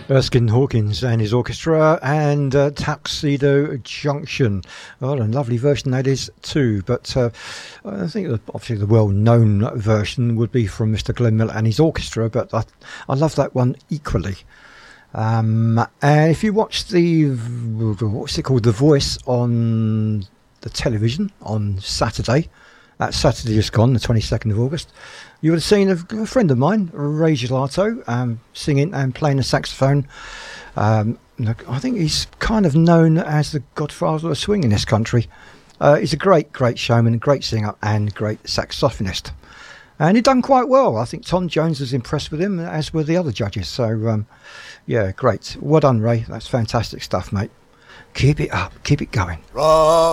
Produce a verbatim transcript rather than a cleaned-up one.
Erskine Hawkins and his orchestra, and uh, Tuxedo Junction. What a lovely version that is too. But uh, I think that obviously the well-known version would be from Mister Glenn Miller and his orchestra, but I, I love that one equally. Um, and if you watch the, what's it called, The Voice on the television on Saturday, that Saturday just gone, the twenty-second of August, you would have seen a, a friend of mine, Ray Gelato, um, singing and playing the saxophone. Um, I think he's kind of known as the godfather of swing in this country. Uh, he's a great, great showman, great singer and great saxophonist. And he'd done quite well. I think Tom Jones was impressed with him, as were the other judges. So, um, yeah, great. Well done, Ray. That's fantastic stuff, mate. Keep it up. Keep it going.